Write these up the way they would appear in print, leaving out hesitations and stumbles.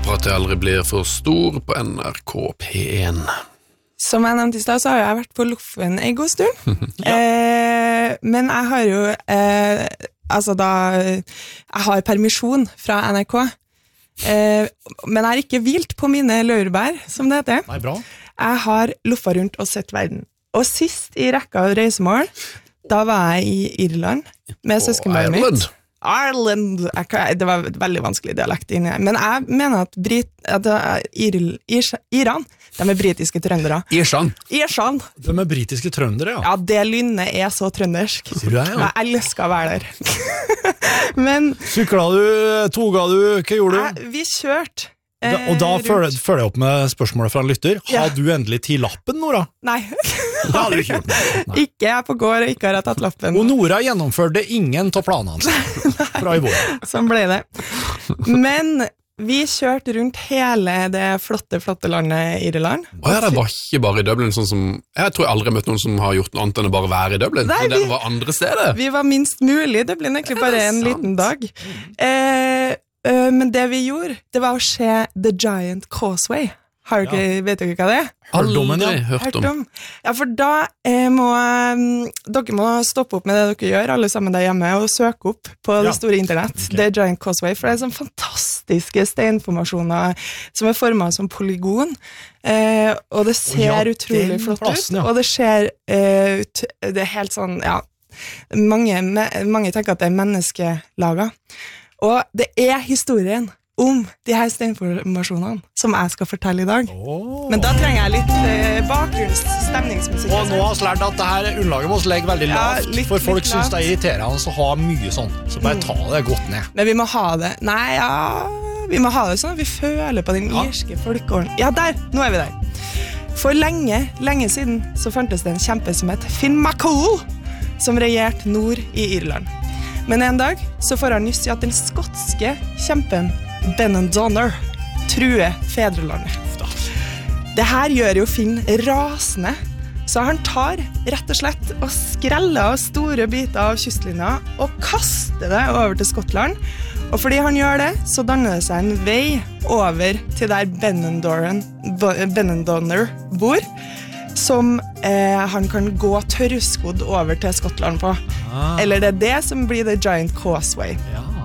håper at jeg aldri blir for stor på NRK P1. Som jeg nevnte I sted, så har jeg vært på Loffen en god stund. Men jeg har jo, jeg har permisjon fra NRK, men jeg har ikke hvilt på mine laurbær, som det heter. Nei, bra. Jeg har luffet rundt og sett verden. Og sist I rekka av reisemål, da var jeg I Irland med søskenbarnet mitt. Ireland. Det var veldig vanskelig dialekt inni her. Men jeg mener at Iran, de britiske trøndere. Irsan. De britiske trøndere, ja. Ja, det lynnet så trøndersk. Sier du det, ja? Jeg elsker å være der. Men Sykla du, toga du, hva gjorde du? vi kjørte. Og da følger jeg opp med spørsmålet fra en lytter. Har du endelig tatt lappen, Nora? Nei. Det hadde du ikke gjort. Nei. Ikke jeg på gård, og ikke har jeg tatt lappen. Og Nora gjennomførte ingen av planene hans fra I vår. Sånn ble det. Men vi kjørte rundt hele det flotte landet Irland. Det var ikke bare I Dublin, sånn som... Jeg tror jeg aldri har møtt noen som har gjort noe annet enn å bare være I Dublin. Nei, det var andre steder. Vi var minst mulig I Dublin, egentlig bare en liten dag. Men det vi gjorde, det var å se The Giant Causeway. Vet dere hva det Aldri hørt om. Ja, for da dere må stoppe opp med det dere gjør, alle sammen der hjemme, og søke opp på det store internett, The Giant Causeway, for det sånne fantastiske steinformasjoner som formet som polygon, og det ser utrolig flott ut, og det ser det helt sånn, ja, mange tenker at det menneskelaget, og det historien om de her steinformasjonene som jeg skal fortelle I dag. Men da trenger jeg litt bakgrunnsstemningsmusikk. Og nå har vi lært at dette underlaget må legge veldig lavt, for folk synes det irriterende å ha mye sånn. Så bare ta det godt ned. Men vi må ha det. Vi må ha det sånn at vi føler på den irske folkeåren. Ja, der! Nå vi der. For lenge siden så fantes det en kjempe som het Finn McCool, som regjerte nord I Irland. Men en dag så får han nyss I at den skotske kjempen Benandonner truer fedrelandet. Det her gjør jo Finn rasende, så han tar rett og slett og skreller av store biter av kystlinja og kaster det over til Skottland. Og fordi han gjør det, så danner det seg en vei over til der Benandonner bor, som han kan gå tørrskodd over til Skottland på. Eller det det som blir The Giant Causeway.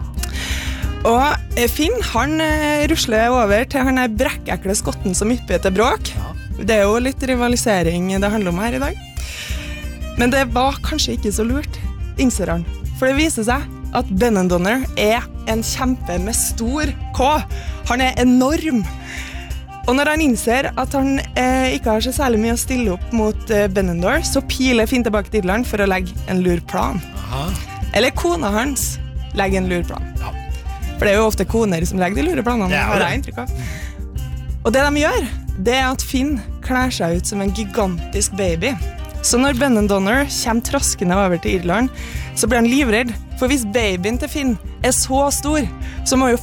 Og Finn, han rusler over til han brekkekle skotten som ypper til bråk. Det jo litt rivalisering det handler om her I dag. Men det var kanskje ikke så lurt, innser han. For det viser seg at Benandonner en kjempe med stor K. Han enorm. Og når han innser at han ikke har så særlig mye å stille opp mot Benandor, så piler Finn tilbake til Irland for å legge en lurplan. Eller kona hans legger en lurplan. For det jo ofte koner som legger de lureplanene, har jeg inntrykk av. Og det de gjør, det at Finn klær seg ut som en gigantisk baby. Så når Benandonner kommer traskende over til Irland, så blir han livredd. For hvis babyen til Finn så stor, så må jo